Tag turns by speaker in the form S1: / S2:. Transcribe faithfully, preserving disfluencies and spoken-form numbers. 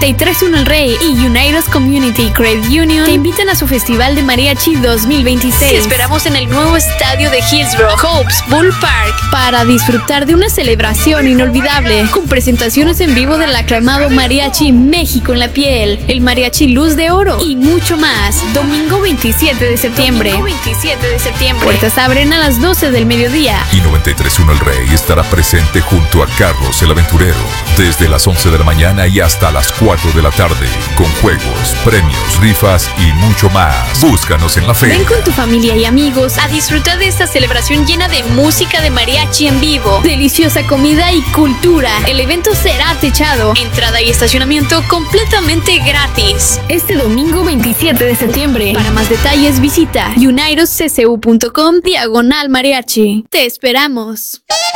S1: noventa y tres punto uno El Rey y United Community Credit Union te invitan a su Festival de Mariachi dos mil veintiséis. Te esperamos en el nuevo estadio de Hillsborough, Hopes Bull Park, para disfrutar de una celebración inolvidable con presentaciones en vivo del aclamado Mariachi México en la piel, el Mariachi Luz de Oro y mucho más. Domingo veintisiete de septiembre. Domingo veintisiete de septiembre. Puertas abren a las doce del mediodía.
S2: Y noventa y tres punto uno El Rey estará presente junto a Carlos el Aventurero desde las once de la mañana y hasta las cuatro de la tarde, con juegos, premios, rifas y mucho más. Búscanos en la feria.
S1: Ven con tu familia y amigos a disfrutar de esta celebración llena de música de mariachi en vivo, deliciosa comida y cultura. El evento será techado, entrada y estacionamiento completamente gratis. Este domingo veintisiete de septiembre. Para más detalles visita united c c u punto com diagonal mariachi. Te esperamos.